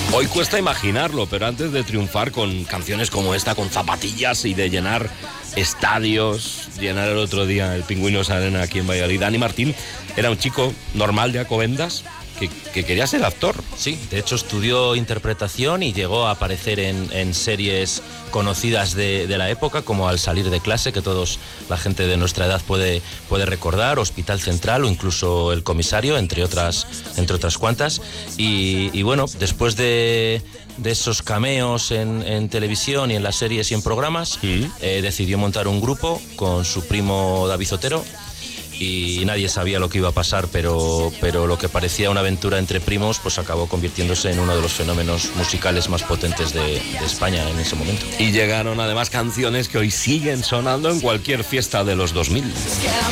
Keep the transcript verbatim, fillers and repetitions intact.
Hoy cuesta imaginarlo, pero antes de triunfar con canciones como esta, con zapatillas y de llenar estadios, llenar el otro día el Pingüinos Arena aquí en Valladolid, Dani Martín era un chico normal de Alcobendas que, que quería ser actor. Sí, de hecho estudió interpretación y llegó a aparecer en, en series conocidas de, de la época, como Al salir de clase, que todos, la gente de nuestra edad puede, puede recordar, Hospital Central o incluso El comisario, entre otras, entre otras cuantas. Y, y bueno, después de, de esos cameos en, en televisión y en las series y en programas, ¿Sí? eh, decidió montar un grupo con su primo David Otero. Y nadie sabía lo que iba a pasar, pero, pero lo que parecía una aventura entre primos pues acabó convirtiéndose en uno de los fenómenos musicales más potentes de, de España en ese momento. Y llegaron además canciones que hoy siguen sonando en cualquier fiesta de los dos mil.